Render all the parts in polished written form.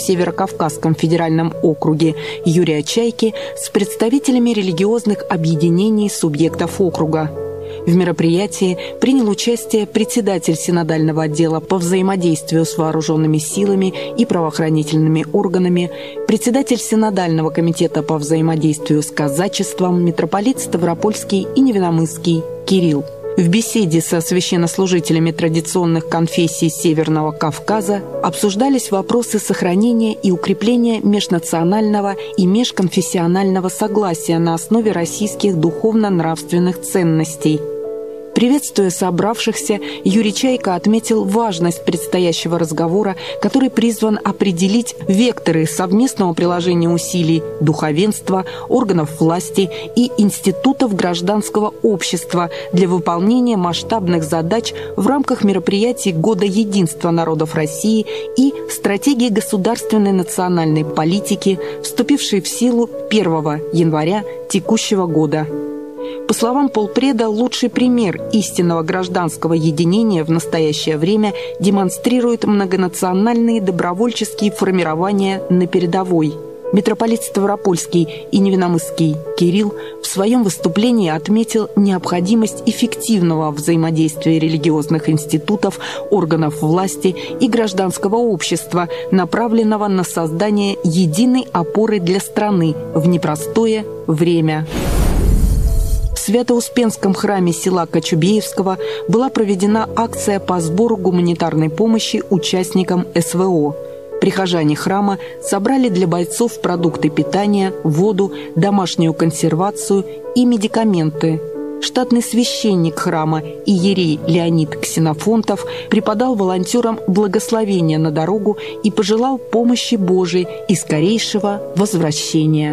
Северо-Кавказском федеральном округе Юрия Чайки с представителями религиозных объединений субъектов округа. В мероприятии принял участие председатель синодального отдела по взаимодействию с вооруженными силами и правоохранительными органами, председатель синодального комитета по взаимодействию с казачеством митрополит Ставропольский и Невиномысский Кирилл. В беседе со священнослужителями традиционных конфессий Северного Кавказа обсуждались вопросы сохранения и укрепления межнационального и межконфессионального согласия на основе российских духовно-нравственных ценностей. Приветствуя собравшихся, Юрий Чайка отметил важность предстоящего разговора, который призван определить векторы совместного приложения усилий духовенства, органов власти и институтов гражданского общества для выполнения масштабных задач в рамках мероприятий Года единства народов России и стратегии государственной национальной политики, вступившей в силу 1 января текущего года. По словам полпреда, лучший пример истинного гражданского единения в настоящее время демонстрирует многонациональные добровольческие формирования на передовой. Митрополит Ставропольский и Невиномысский Кирилл в своем выступлении отметил необходимость эффективного взаимодействия религиозных институтов, органов власти и гражданского общества, направленного на создание единой опоры для страны в непростое время. В Свято-Успенском храме села Кочубеевского была проведена акция по сбору гуманитарной помощи участникам СВО. Прихожане храма собрали для бойцов продукты питания, воду, домашнюю консервацию и медикаменты. Штатный священник храма иерей Леонид Ксенофонтов преподал волонтерам благословение на дорогу и пожелал помощи Божией и скорейшего возвращения.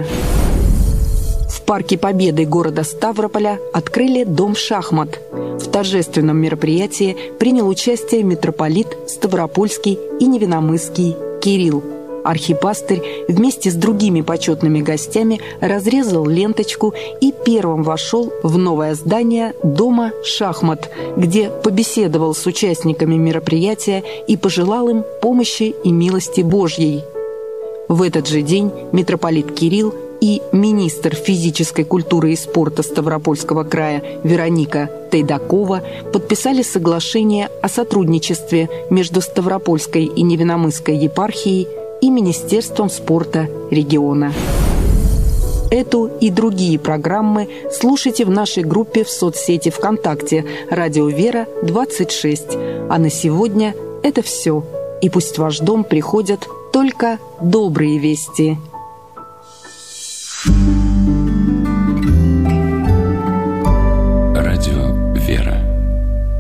В Парке Победы города Ставрополя открыли Дом шахмат. В торжественном мероприятии принял участие митрополит Ставропольский и Невиномысский Кирилл. Архипастырь вместе с другими почетными гостями разрезал ленточку и первым вошел в новое здание Дома шахмат, где побеседовал с участниками мероприятия и пожелал им помощи и милости Божьей. В этот же день митрополит Кирилл и министр физической культуры и спорта Ставропольского края Вероника Тайдакова подписали соглашение о сотрудничестве между Ставропольской и Невиномысской епархией и Министерством спорта региона. Эту и другие программы слушайте в нашей группе в соцсети ВКонтакте «Радио Вера 26». А на сегодня это все. И пусть в ваш дом приходят только добрые вести. Радио